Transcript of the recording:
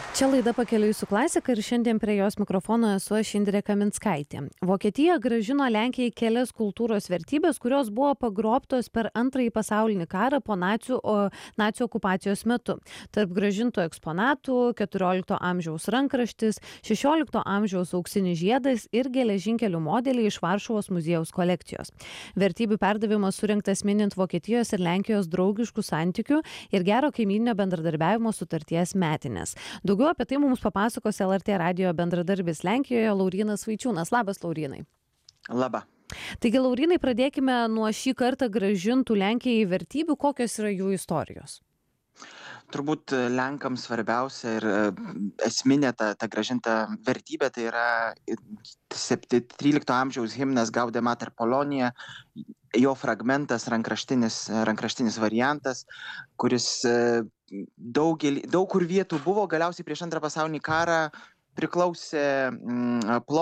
Čia laida Pakeliui su klasika ir šiandien prie jos mikrofono esu aš Indrė Kaminskaitė. Vokietija grąžino Lenkijai kelias kultūros vertybės, kurios buvo pagrobtos per Antrąjį pasaulinį karą po nacių okupacijos metu. Tarp grąžintų eksponatų 14 amžiaus rankraštis, 16 amžiaus auksinis žiedas ir geležinkelių modeliai iš Varšuvos muziejaus kolekcijos. Vertybių perdavimas surinktas minint Vokietijos ir Lenkijos draugiškų santykių ir gero kaimyninio bendradarbiavimo sutarties metines. Daugiau apie tai mums papasakos LRT radijo bendradarbis Lenkijoje Laurynas Vaičiūnas. Labas, Laurynai. Labą. Taigi, Laurynai, pradėkime nuo šį kartą grąžintų Lenkijai vertybių. Kokios yra jų istorijos? Turbūt Lenkams svarbiausia ir esminė ta grąžinta vertybė, tai yra 13 amžiaus himnas Gaude Mater Polonia, jo fragmentas, rankraštinis variantas, kuris daug kur vietų buvo, galiausiai prieš Antrą pasaulinį karą priklausė